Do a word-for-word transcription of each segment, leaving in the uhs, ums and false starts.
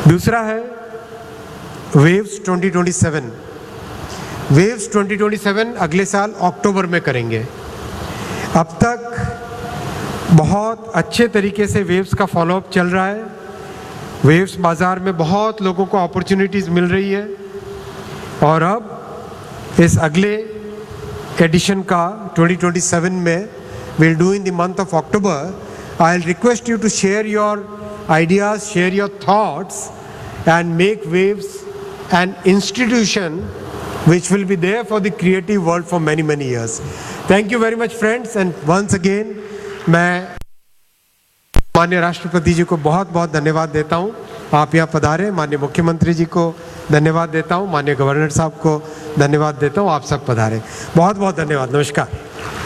दूसरा है waves twenty twenty seven. Waves twenty twenty seven अगले साल अक्टूबर में करेंगे। अब तक बहुत अच्छे तरीके से वेव्स का फॉलोअप चल रहा है। वेव्स बाज़ार में बहुत लोगों को अपॉर्चुनिटीज़ मिल रही है और अब इस अगले एडिशन का ट्वेंटी ट्वेंटी सेवन में will do in the month of October. I will request you to share your ideas, share your thoughts and make Waves an institution which will be there for the creative world for many many years. Thank you very much friends, and once again मैं माननीय राष्ट्रपति जी को बहुत बहुत धन्यवाद देता हूँ। आप यहाँ पधारे। माननीय मुख्यमंत्री जी को धन्यवाद देता हूँ। माननीय गवर्नर साहब को धन्यवाद देता हूँ। आप सब पधारे। बहुत बहुत धन्यवाद। नमस्कार।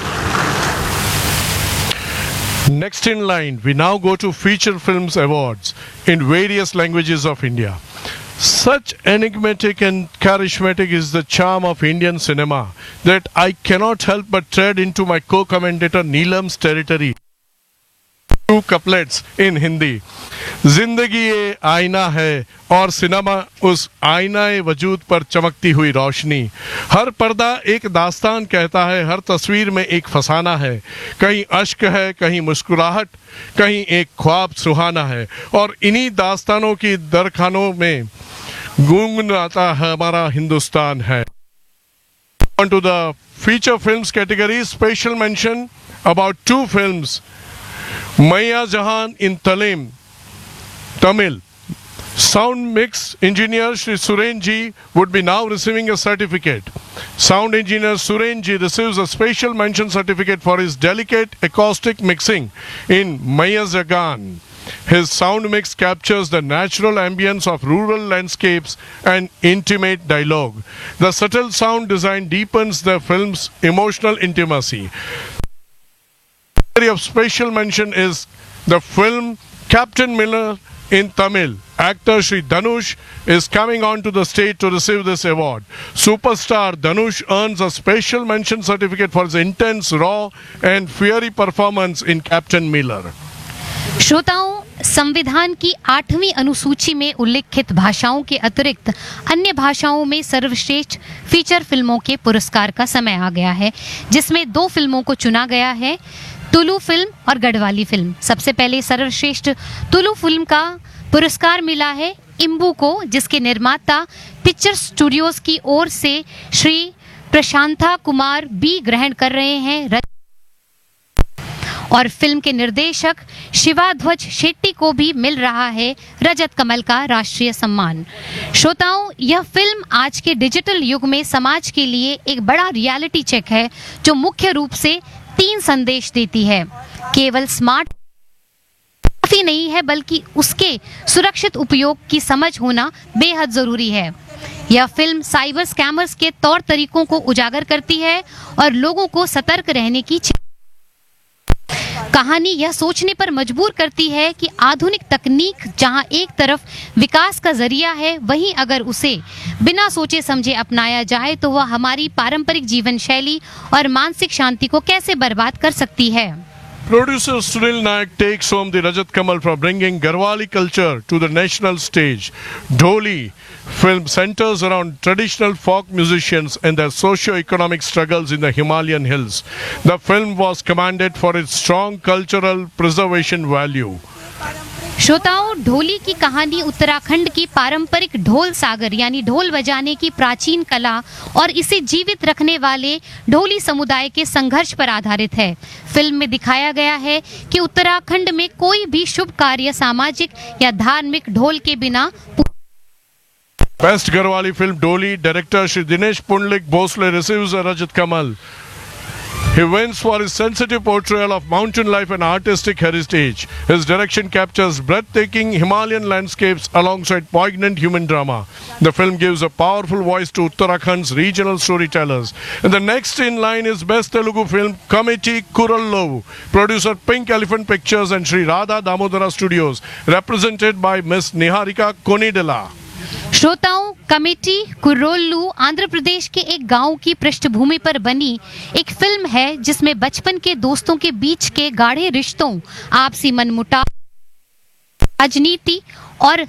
Next in line, we now go to Feature Films Awards in various languages of India. Such enigmatic and charismatic is the charm of Indian cinema that I cannot help but tread into my co-commentator Neelam's territory. Two couplets in Hindi. जिंदगी ये आईना है और cinema उस आईनाए वजूद पर चमकती हुई रोशनी। हर पर्दा एक दास्तान कहता है, हर तस्वीर में एक फसाना है। कहीं अश्क है, कहीं मुस्कुराहट, कहीं एक ख्वाब सुहाना है। और इन्हीं दास्तानों की दरखानों में गुनगुनाता हमारा हिंदुस्तान है। On to the feature films category, special mention about two films. Maya Jahan in Talim, Tamil. Sound mix engineer Shri Suren Ji would be now receiving a certificate. Sound engineer Suren Ji receives a special mention certificate for his delicate acoustic mixing in Maya Jahan. His sound mix captures the natural ambience of rural landscapes and intimate dialogue. The subtle sound design deepens the film's emotional intimacy. Of special mention is the film Captain Miller in Tamil. Actor Shri Dhanush is coming on to the stage to receive this award. Superstar Dhanush earns a special mention certificate for his intense, raw and fiery performance in Captain Miller. श्रोताओं, संविधान की आठवीं अनुसूची में उल्लिखित भाषाओं के अतिरिक्त अन्य भाषाओं में सर्वश्रेष्ठ फीचर फिल्मों के पुरस्कार का समय आ गया है, जिसमें दो फिल्मों को चुना गया है, तुलु फिल्म और गढ़वाली फिल्म। सबसे पहले सर्वश्रेष्ठ तुलु फिल्म का पुरस्कार मिला है इम्बू को, जिसके निर्माता पिक्चर स्टूडियोज की ओर से श्री प्रशांता कुमार बी ग्रहण कर रहे हैं, और फिल्म के निर्देशक शिवाध्वज शेट्टी को भी मिल रहा है रजत कमल का राष्ट्रीय सम्मान। श्रोताओं, यह फिल्म आज के डिजिटल युग में समाज के लिए एक बड़ा रियलिटी चेक है, जो मुख्य रूप से तीन संदेश देती है। केवल स्मार्ट काफी नहीं है, बल्कि उसके सुरक्षित उपयोग की समझ होना बेहद जरूरी है। यह फिल्म साइबर स्कैमर्स के तौर तरीकों को उजागर करती है और लोगों को सतर्क रहने की कहानी यह सोचने पर मजबूर करती है कि आधुनिक तकनीक जहां एक तरफ विकास का जरिया है, वहीं अगर उसे बिना सोचे समझे अपनाया जाए तो वह हमारी पारंपरिक जीवन शैली और मानसिक शांति को कैसे बर्बाद कर सकती है। Producer Sunil Nayak takes home the Rajat Kamal for bringing Garhwali culture to the national stage. Dholi film centers around traditional folk musicians and their socio-economic struggles in the Himalayan hills. The film was commended for its strong cultural preservation value. श्रोताओं, ढोली की कहानी उत्तराखंड की पारंपरिक ढोल सागर यानी ढोल बजाने की प्राचीन कला और इसे जीवित रखने वाले ढोली समुदाय के संघर्ष पर आधारित है। फिल्म में दिखाया गया है कि उत्तराखंड में कोई भी शुभ कार्य सामाजिक या धार्मिक ढोल के बिना। Best Garhwali film Dholi director Shri Dinesh Pundlik Bhosle receives a Rajat Kamal. He wins for his sensitive portrayal of mountain life and artistic heritage. His direction captures breathtaking Himalayan landscapes alongside poignant human drama. The film gives a powerful voice to Uttarakhand's regional storytellers. And the next in line is Best Telugu Film Committee Kurallu. Producer Pink Elephant Pictures and Shri Radha Damodara Studios, represented by Miss Niharika Konidela. श्रोताओं, committee कुर्रोल्लू Andhra Pradesh के एक गांव की पृष्ठभूमि पर बनी एक film है, जिसमें बचपन के दोस्तों के बीच के गाढ़े रिश्तों, आपसी मनमुटाव, राजनीति और